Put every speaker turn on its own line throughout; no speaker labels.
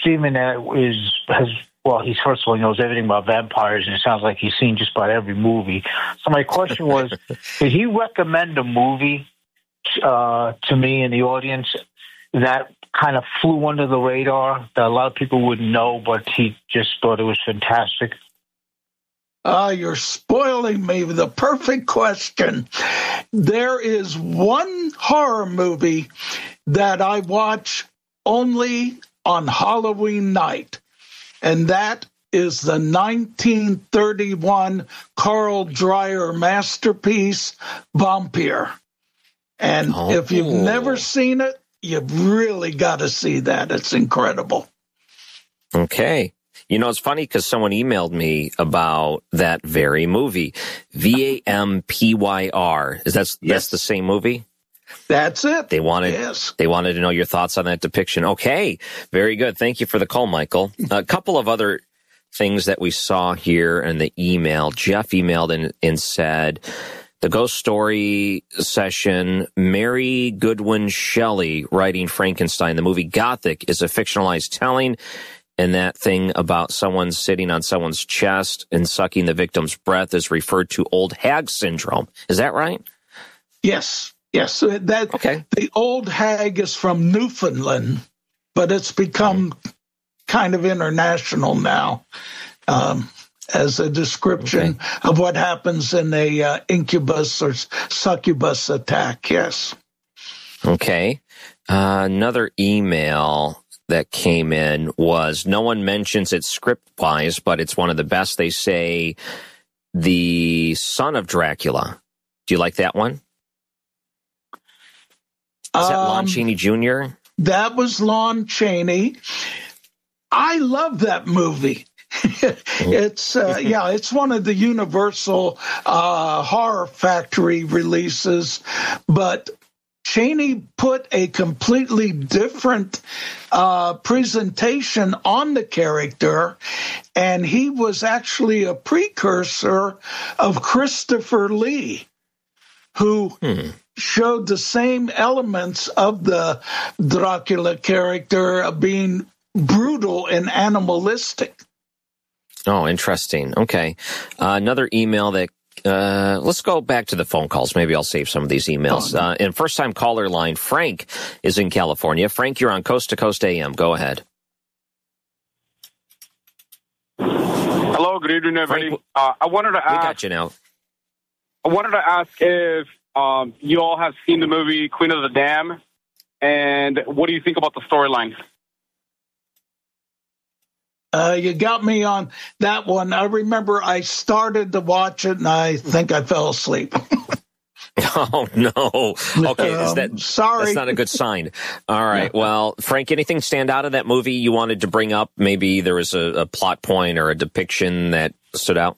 Steven he first of all knows everything about vampires, and it sounds like he's seen just about every movie. So my question was, did he recommend a movie to me and the audience that kind of flew under the radar that a lot of people wouldn't know, but he just thought it was fantastic?
You're spoiling me with the perfect question. There is one horror movie that I watch only on Halloween night, and that is the 1931 Carl Dreyer masterpiece, Vampire. And if you've never seen it, you've really got to see that. It's incredible.
Okay. You know, it's funny because someone emailed me about that very movie, Vampyr. That's the same movie?
That's it.
They wanted to know your thoughts on that depiction. Okay, very good. Thank you for the call, Michael. A couple of other things that we saw here in the email. Jeff emailed and said, the ghost story session, Mary Goodwin Shelley writing Frankenstein. The movie Gothic is a fictionalized telling, and that thing about someone sitting on someone's chest and sucking the victim's breath is referred to old hag syndrome. Is that right?
Yes. The old hag is from Newfoundland, but it's become kind of international now as a description of what happens in a incubus or succubus attack. Yes. Okay.
Another email that came in was, no one mentions it script-wise, but it's one of the best. They say, The Son of Dracula. Do you like that one? Is that Lon Chaney Jr.?
That was Lon Chaney. I love that movie. It's one of the Universal Horror Factory releases, but Chaney put a completely different presentation on the character, and he was actually a precursor of Christopher Lee, who showed the same elements of the Dracula character of being brutal and animalistic.
Oh, interesting. Okay. Another email that let's go back to the phone calls. Maybe I'll save some of these emails. And first-time caller line, Frank is in California. Frank, you're on Coast to Coast AM. Go ahead.
Hello, good evening, everybody. I wanted to ask.
We got you now.
I wanted to ask if you all have seen the movie Queen of the Dam, and what do you think about the storyline?
You got me on that one. I remember I started to watch it, and I think I fell asleep.
Oh, no. Okay,
sorry.
That's not a good sign. All right. Well, Frank, anything stand out of that movie you wanted to bring up? Maybe there was a plot point or a depiction that stood out?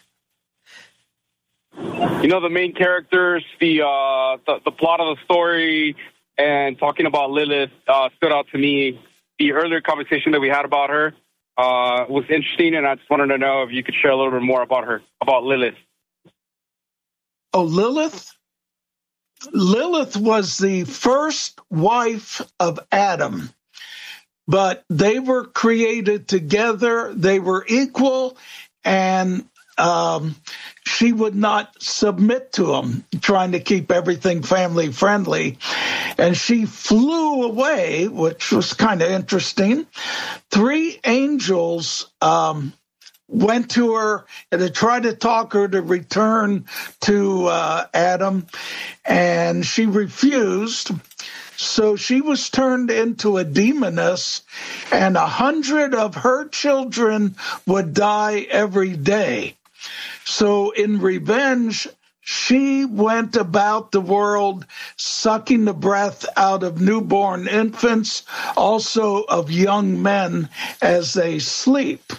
You know, the main characters, the plot of the story, and talking about Lilith stood out to me. The earlier conversation that we had about her was interesting, and I just wanted to know if you could share a little bit more about her, about Lilith.
Oh, Lilith? Lilith was the first wife of Adam, but they were created together. They were equal, and she would not submit to him, trying to keep everything family friendly. And she flew away, which was kind of interesting. 3 angels went to her and they tried to talk her to return to Adam, and she refused. So she was turned into a demoness, and 100 of her children would die every day. So in revenge, she went about the world sucking the breath out of newborn infants, also of young men as they sleep.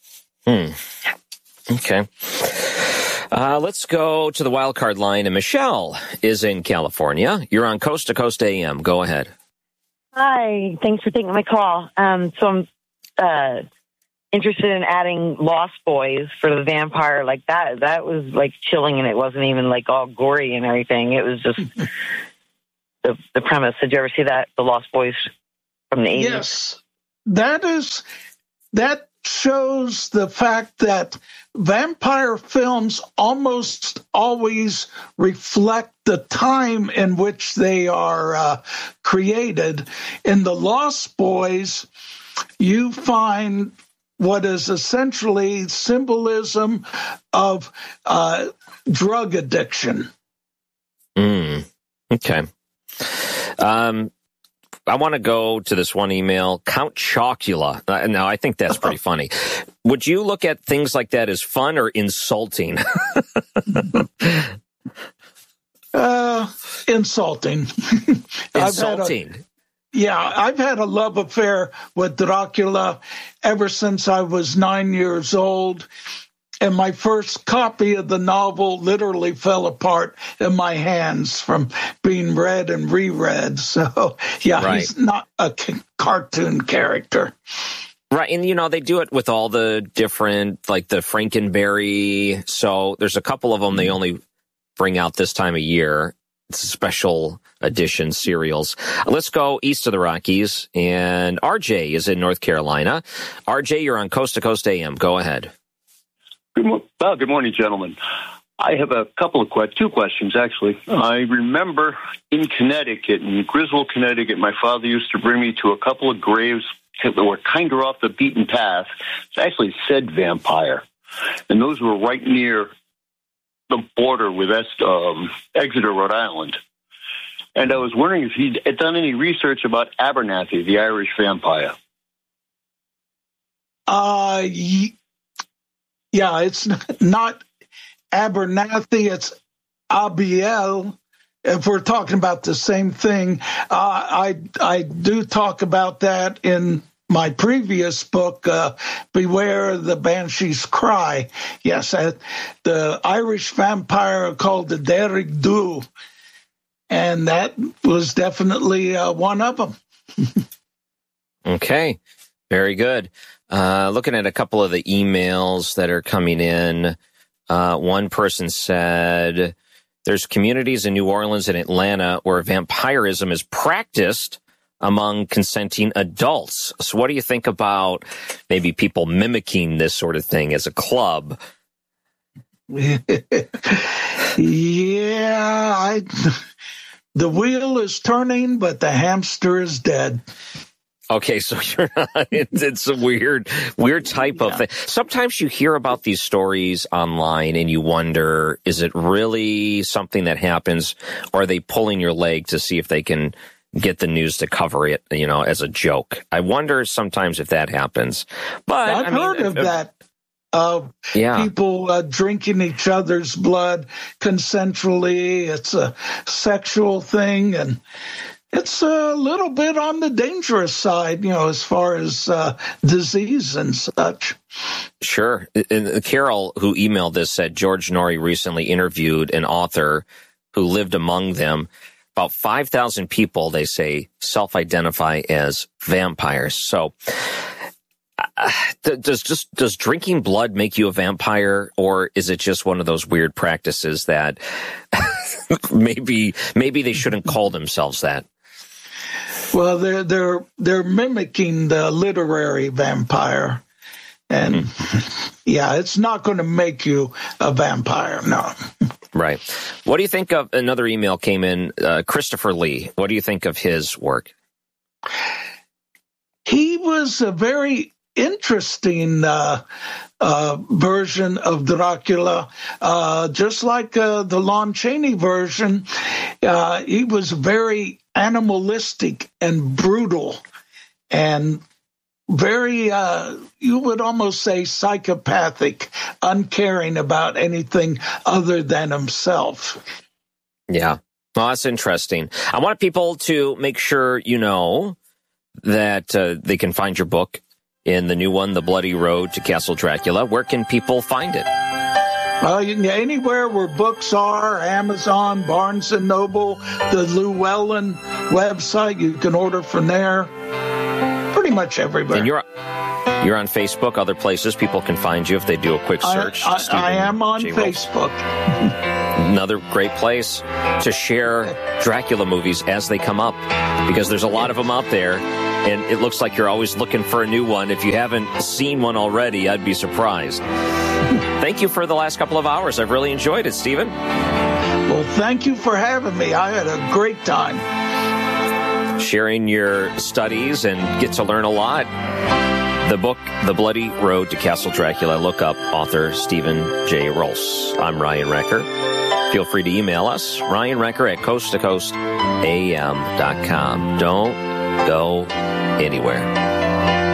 Okay. Let's go to the wild card line, and Michelle is in California. You're on Coast to Coast AM. Go ahead.
Hi. Thanks for taking my call. So I'm interested in adding Lost Boys for the vampire. Like that was like chilling, and it wasn't even like all gory and everything. It was just the premise. Did you ever see that, the Lost Boys from the 80s?
Yes. that shows the fact that vampire films almost always reflect the time in which they are created. In The Lost Boys, you find what is essentially symbolism of drug addiction.
Okay. I want to go to this one email, Count Chocula. Now, I think that's pretty funny. Would you look at things like that as fun or insulting?
Insulting.
Insulting.
I've had a love affair with Dracula ever since I was 9 years old. And my first copy of the novel literally fell apart in my hands from being read and reread. So, right. He's not a cartoon character.
Right. And, they do it with all the different, like the Frankenberry. So there's a couple of them they only bring out this time of year. It's special edition serials. Let's go east of the Rockies. And RJ is in North Carolina. RJ, you're on Coast to Coast AM. Go ahead.
Good morning, gentlemen. I have two questions, actually. I remember in Connecticut, in Griswold, Connecticut, my father used to bring me to a couple of graves that were kind of off the beaten path. It actually said vampire. And those were right near the border with Exeter, Rhode Island. And I was wondering if he'd done any research about Abernathy, the Irish vampire.
Yeah, it's not Abernathy, it's Abiel. If we're talking about the same thing, I do talk about that in my previous book, Beware the Banshee's Cry. Yes, the Irish vampire called the Derrig Dhu, and that was definitely one of them.
Okay, very good. Looking at a couple of the emails that are coming in, one person said, there's communities in New Orleans and Atlanta where vampirism is practiced among consenting adults. So what do you think about maybe people mimicking this sort of thing as a club?
The wheel is turning, but the hamster is dead.
Okay, so you're not, it's a weird type of thing. Sometimes you hear about these stories online and you wonder, is it really something that happens, or are they pulling your leg to see if they can get the news to cover it, as a joke? I wonder sometimes if that happens. But
I've heard of that. People drinking each other's blood consensually. It's a sexual thing, and it's a little bit on the dangerous side, as far as disease and such.
Sure. And Carol, who emailed this, said George Norrie recently interviewed an author who lived among them. About 5,000 people, they say, self-identify as vampires. So does drinking blood make you a vampire, or is it just one of those weird practices that maybe they shouldn't call themselves that?
Well, they're mimicking the literary vampire, and it's not going to make you a vampire, no.
Right. What do you think of another email came in, Christopher Lee? What do you think of his work?
He was a very interesting version of Dracula, just like the Lon Chaney version. He was very animalistic and brutal, and very, you would almost say, psychopathic, uncaring about anything other than himself.
Yeah. Well, that's interesting. I want people to make sure you know that they can find your book in the new one, The Bloody Road to Castle Dracula. Where can people find it?
Well, you can get anywhere where books are, Amazon, Barnes & Noble, the Llewellyn website. You can order from there. Pretty much everywhere.
And you're on Facebook, other places people can find you if they do a quick search.
I am on Facebook.
Another great place to share Dracula movies as they come up, because there's a lot of them out there. And it looks like you're always looking for a new one. If you haven't seen one already, I'd be surprised. Thank you for the last couple of hours. I've really enjoyed it, Stephen.
Well, thank you for having me. I had a great time.
Sharing your studies and get to learn a lot. The book, The Bloody Road to Castle Dracula. Look up author Stephen J. Rolfs. I'm Ryan Recker. Feel free to email us, ryanrecker@coasttocoastam.com. Don't go anywhere.